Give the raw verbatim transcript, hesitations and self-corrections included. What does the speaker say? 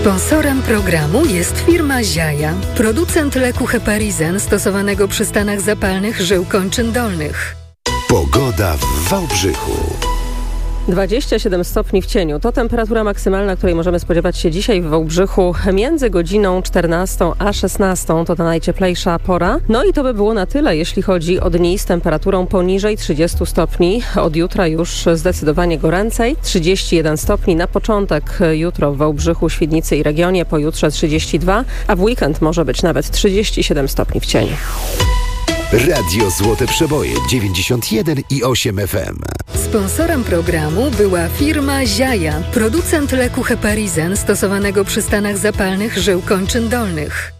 Sponsorem programu jest firma Ziaja, producent leku Heparizen stosowanego przy stanach zapalnych żył kończyn dolnych. Pogoda w Wałbrzychu. dwadzieścia siedem stopni w cieniu. To temperatura maksymalna, której możemy spodziewać się dzisiaj w Wałbrzychu między godziną czternastą a szesnastą. To ta najcieplejsza pora. No i to by było na tyle, jeśli chodzi o dni z temperaturą poniżej trzydziestu stopni. Od jutra już zdecydowanie goręcej. trzydzieści jeden stopni na początek jutro w Wałbrzychu, Świdnicy i regionie, pojutrze trzydzieści dwa, a w weekend może być nawet trzydzieści siedem stopni w cieniu. Radio Złote Przeboje dziewięćdziesiąt jeden i osiem F M. Sponsorem programu była firma Ziaja, producent leku Heparizen stosowanego przy stanach zapalnych żył kończyn dolnych.